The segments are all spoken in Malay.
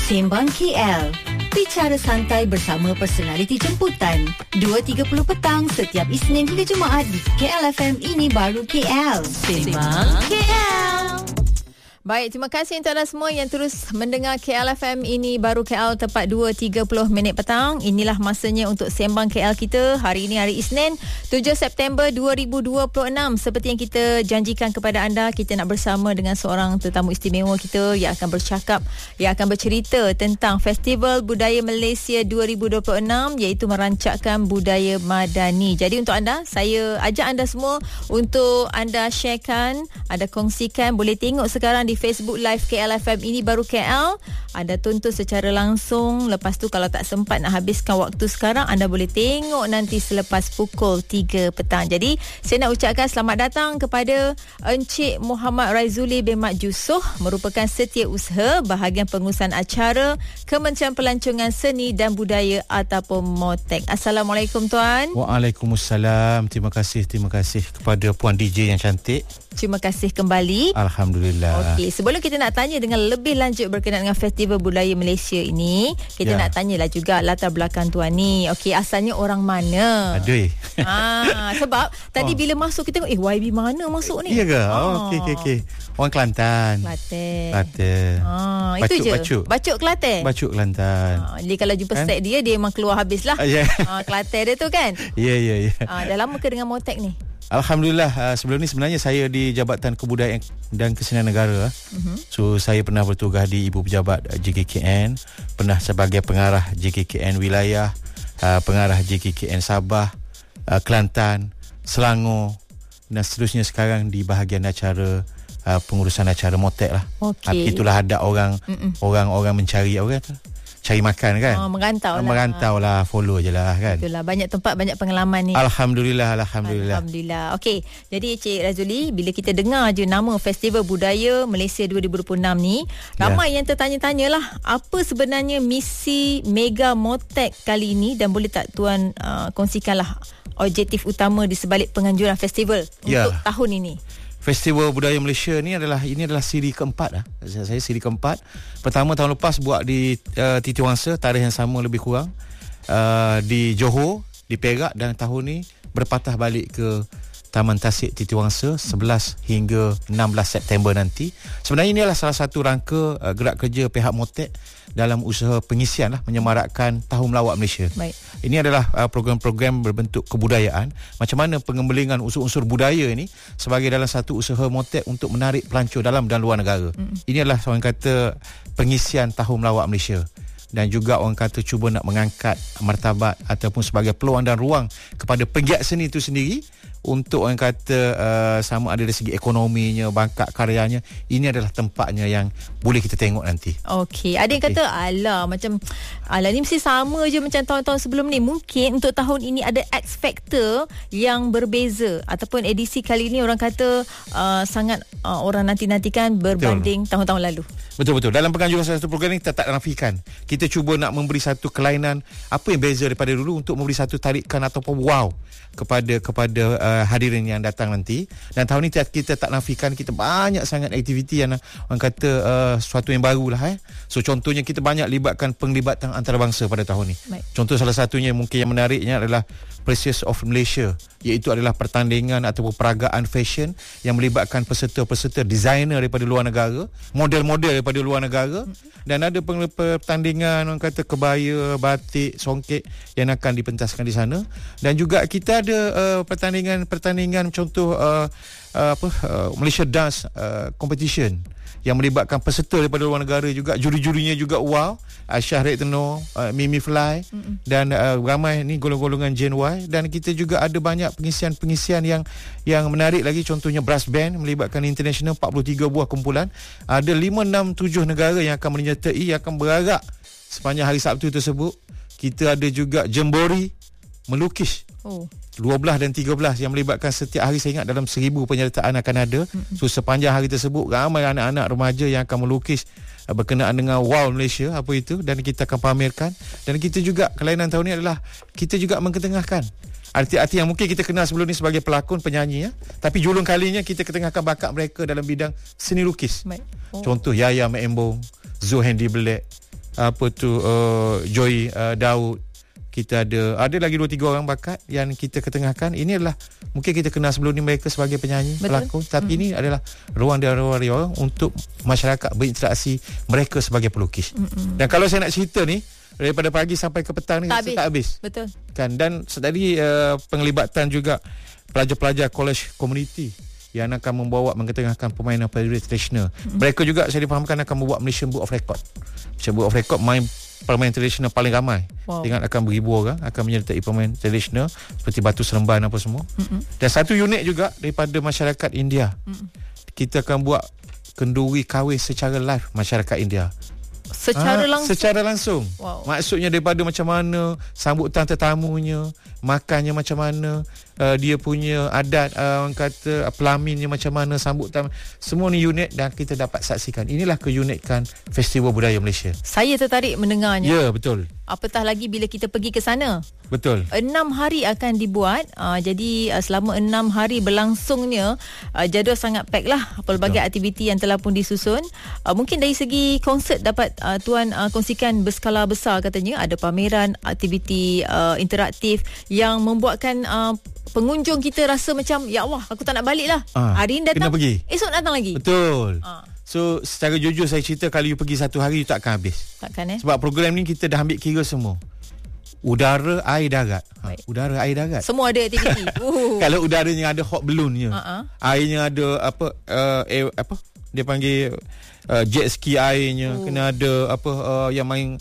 Sembang KL. Bicara santai bersama personaliti jemputan. 2.30 petang setiap Isnin hingga Jumaat di KL FM. Ini baru KL. Sembang KL. Baik, terima kasih untuk anda semua yang terus mendengar KL FM. Ini baru KL tepat 2.30 minit petang. Inilah masanya untuk Sembang KL kita. Hari ini hari Isnin 7 September 2026. Seperti yang kita janjikan kepada anda, kita nak bersama dengan seorang tetamu istimewa kita yang akan bercakap, yang akan bercerita tentang Festival Budaya Malaysia 2026, iaitu merancakkan budaya madani. Jadi untuk anda, saya ajak anda semua untuk anda sharekan, anda kongsikan. Boleh tengok sekarang di Facebook Live KL FM. Ini baru KL. Anda tonton secara langsung. Lepas tu kalau tak sempat nak habiskan waktu sekarang, anda boleh tengok nanti selepas pukul 3 petang. Jadi saya nak ucapkan selamat datang kepada Encik Muhammad Raizuli bin Mat Jusoh, merupakan setiausaha bahagian pengurusan acara Kementerian Pelancongan Seni dan Budaya ataupun MOTEK. Assalamualaikum tuan. Waalaikumsalam. Terima kasih kepada puan DJ yang cantik. Terima kasih kembali. Alhamdulillah. Okey, sebelum kita nak tanya dengan lebih lanjut berkenaan dengan Festival Budaya Malaysia ini, kita nak tanyalah juga latar belakang tuan ni. Okey, asalnya orang mana? Aduh. Sebab tadi bila masuk kita tengok, YB mana masuk ni? Iya ke? Okey. Orang Kelantan. Kelantan. Itu je. Bacuk Kelantan. Bacuk Kelantan. Jadi kalau jumpa set dia memang keluar habislah. Kelantan dia tu kan? Ya. Dah lama ke dengan MOTEK ni? Alhamdulillah. Sebelum ni sebenarnya saya di Jabatan Kebudayaan dan Kesenian Negara. So saya pernah bertugas di Ibu Pejabat JKKN, pernah sebagai pengarah JKKN wilayah, pengarah JKKN Sabah, Kelantan, Selangor dan seterusnya sekarang di bahagian acara pengurusan acara MOTEK lah. Itulah ada orang mencari cari makan kan. Merantau lah, follow je lah kan. Itulah, banyak tempat, banyak pengalaman ni. Alhamdulillah. Okey, jadi Cik Raizuli, bila kita dengar je nama Festival Budaya Malaysia 2026 ni, ramai yang tertanya-tanya lah, apa sebenarnya misi Mega MOTEK kali ini, dan boleh tak tuan kongsikanlah objektif utama di sebalik penganjuran festival untuk tahun ini? Festival Budaya Malaysia ini adalah siri keempat lah. Saya siri keempat. Pertama tahun lepas buat di Titi Wangsa, tarikh yang sama lebih kurang, di Johor, di Perak, dan tahun ni berpatah balik ke Taman Tasik Titi Wangsa 11 hingga 16 September nanti. Sebenarnya ini adalah salah satu rangka gerak kerja pihak MOTEK dalam usaha pengisian lah, menyemarakkan Tahun Melawat Malaysia. Baik. Ini adalah program-program berbentuk kebudayaan. Macam mana pengembangan unsur-unsur budaya ini sebagai dalam satu usaha MOTEK untuk menarik pelancong dalam dan luar negara. Ini adalah orang kata pengisian Tahun Melawat Malaysia. Dan juga orang kata cuba nak mengangkat martabat ataupun sebagai peluang dan ruang kepada pegiat seni itu sendiri untuk orang kata sama ada dari segi ekonominya, bangkat karyanya. Ini adalah tempatnya yang boleh kita tengok nanti. Okey, ada yang kata alah ni mesti sama je macam tahun-tahun sebelum ni. Mungkin untuk tahun ini ada X factor yang berbeza, ataupun edisi kali ni orang kata sangat orang nanti-nantikan berbanding tahun-tahun lalu. Betul. Dalam penganjuran satu program ni kita tak nafikan. Kita cuba nak memberi satu kelainan apa yang beza daripada dulu untuk memberi satu tarikan ataupun wow kepada hadirin yang datang nanti. Dan tahun ni kita tak nafikan, kita banyak sangat aktiviti yang orang kata sesuatu yang baru lah. So contohnya kita banyak libatkan penglibatan antarabangsa pada tahun ni. Baik. Contoh salah satunya mungkin yang menariknya adalah Precious of Malaysia, iaitu adalah pertandingan ataupun peragaan fashion yang melibatkan peserta-peserta designer daripada luar negara, model-model daripada luar negara, dan ada pertandingan orang kata kebaya, batik, songket yang akan dipentaskan di sana. Dan juga kita ada pertandingan contoh Malaysia Dance Competition yang melibatkan peserta daripada luar negara juga, juri-jurinya juga wow, Syahrid Tenor, Mimi Fly, dan ramai ni golongan-golongan Gen Y. Dan kita juga ada banyak pengisian yang menarik lagi, contohnya brass band melibatkan international, 43 buah kumpulan, ada 5, 6, 7 negara yang akan menyertai, yang akan berarak sepanjang hari Sabtu tersebut. Kita ada juga jembori melukis 12 dan 13 yang melibatkan setiap hari, saya ingat dalam 1,000 penyertaan akan ada. So sepanjang hari tersebut ramai anak-anak remaja yang akan melukis berkenaan dengan wow Malaysia apa itu, dan kita akan pamerkan. Dan kita juga kelainan tahun ini adalah kita juga mengketengahkan artis-artis yang mungkin kita kenal sebelum ni sebagai pelakon, penyanyi, tapi julung kalinya kita ketengahkan bakat mereka dalam bidang seni lukis. Contoh Yaya Mek Embong, Zul Hendy Black, Joy Daud. Kita ada lagi 2-3 orang bakat yang kita ketengahkan. Ini adalah mungkin kita kenal sebelum ni mereka sebagai penyanyi, pelakon, tapi ini adalah ruang dia untuk masyarakat berinteraksi mereka sebagai pelukis. Dan kalau saya nak cerita ni daripada pagi sampai ke petang ni tak habis. Betul. Kan, dan tadi penglibatan juga pelajar-pelajar college community yang akan mengetengahkan permainan permainan tradisional. Mereka juga saya difahamkan akan membuat Malaysian Book of Record. Malaysian Book of Record main permainan tradisional paling ramai. Dengan akan beribu orang akan menyertai permainan tradisional seperti Batu Seremban apa semua. Dan satu unit juga daripada masyarakat India. Kita akan buat kenduri kahwin secara live masyarakat India. Secara langsung. Wow. Maksudnya daripada macam mana sambutan tetamunya, makannya macam mana, dia punya adat, orang kata pelaminnya macam mana, sambutan, semua ni unik dan kita dapat saksikan. Inilah keunikan Festival Budaya Malaysia. Saya tertarik mendengarnya. Ya, betul. Apatah lagi bila kita pergi ke sana. Betul. 6 hari akan dibuat. Jadi selama 6 hari berlangsungnya, jadual sangat pack lah. Pelbagai aktiviti yang telah pun disusun. Mungkin dari segi konsert dapat Tuan kongsikan berskala besar katanya. Ada pameran, aktiviti interaktif yang membuatkan pengunjung kita rasa macam, ya Allah, aku tak nak balik lah. Hari ni datang, esok datang lagi. Betul. So secara jujur saya cerita, kalau you pergi satu hari you tak akan habis. Takkan Sebab program ni kita dah ambil kira semua. Udara, air, darat. Udara, air, darat. Semua ada aktiviti. Kalau udaranya ada hot balloonnya. Airnya ada dia panggil jet ski airnya. Kena ada yang main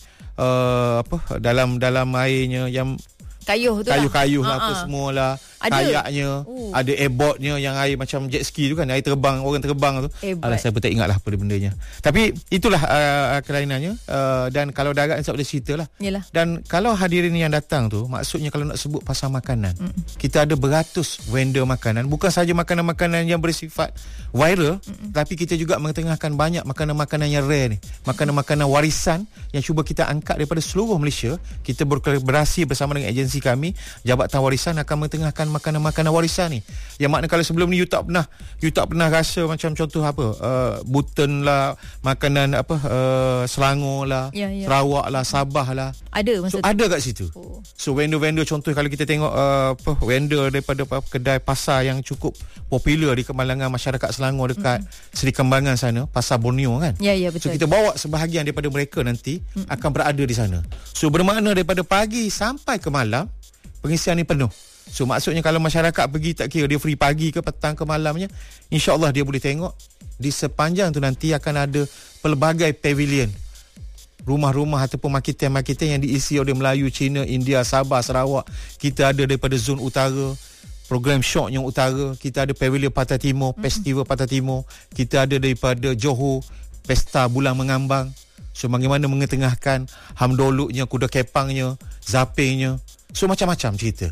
dalam airnya, yang kayuh tu lah apa semualah, kayaknya ada airboatnya yang air macam jet ski tu kan, air terbang, orang terbang tu. Alah, saya pun tak ingat lah apa bendanya, tapi itulah kelainannya. Dan kalau darat saya boleh cerita lah. Dan kalau hadirin yang datang tu, maksudnya kalau nak sebut pasal makanan, kita ada beratus vendor makanan, bukan saja makanan-makanan yang bersifat viral, tapi kita juga mengetengahkan banyak makanan-makanan yang rare ni, makanan-makanan warisan yang cuba kita angkat daripada seluruh Malaysia. Kita berkolaborasi bersama dengan agensi kami, Jabatan Warisan, akan mengetengahkan makanan-makanan warisan ni. Yang makna kalau sebelum ni you tak pernah rasa macam contoh Buton lah, makanan Selangor lah, Sarawak lah, Sabah lah. Ada kat situ. So vendor-vendor, contoh kalau kita tengok vendor daripada kedai pasar yang cukup popular di Kemalangan masyarakat Selangor dekat Seri Kembangan sana, Pasar Borneo kan. Betul. So kita bawa sebahagian daripada mereka nanti akan berada di sana. So bermakna daripada pagi sampai ke malam pengisian ni penuh. So maksudnya kalau masyarakat pergi, tak kira dia free pagi ke petang ke malamnya, insya-Allah dia boleh tengok di sepanjang tu nanti akan ada pelbagai pavilion, rumah-rumah ataupun marketing-marketing yang diisi oleh Melayu, Cina, India, Sabah, Sarawak. Kita ada daripada zon utara, program shock yang utara, kita ada pavilion Pantai Timur, festival Pantai Timur, kita ada daripada Johor, pesta bulan mengambang. So bagaimana mengetengahkan hamdoluknya, kuda kepangnya, zapingnya. So macam-macam cerita.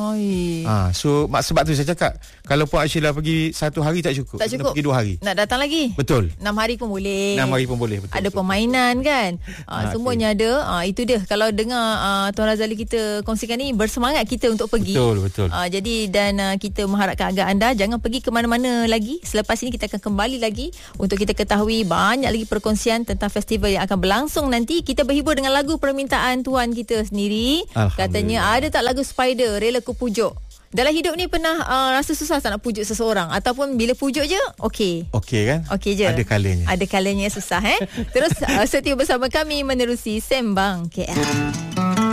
So sebab tu saya cakap, kalau Puan Ashila pergi satu hari tak cukup. Kena pergi 2 hari. Nak datang lagi? Betul. 6 hari pun boleh. 6 hari pun boleh, betul. Ada permainan kan. Semuanya ada. Itu dia. Kalau dengar Tuan Razali kita kongsikan ni, bersemangat kita untuk pergi. Betul. Jadi dan kita mengharapkan agar anda jangan pergi ke mana-mana lagi. Selepas ini kita akan kembali lagi untuk kita ketahui banyak lagi perkongsian tentang festival yang akan berlangsung nanti. Kita berhibur dengan lagu permintaan tuan kita sendiri. Katanya, ada tak lagu Spider, Rela Ku Pujuk. Dalam hidup ni pernah rasa susah tak nak pujuk seseorang, ataupun bila pujuk je okey kan, okey je, ada kalanya susah Terus setia bersama kami menerusi Sembang KL.